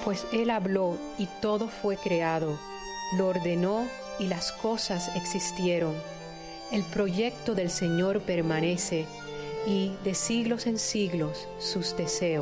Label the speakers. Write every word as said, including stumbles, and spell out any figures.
Speaker 1: Pues Él habló y todo fue creado, lo ordenó y las cosas existieron. El proyecto del Señor permanece y de siglos en siglos sus deseos.